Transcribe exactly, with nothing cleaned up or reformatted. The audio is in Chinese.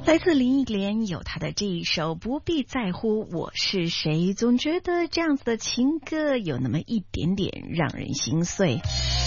来自林忆莲有她的这一首不必在乎我是谁，总觉得这样子的情歌有那么一点点让人心碎。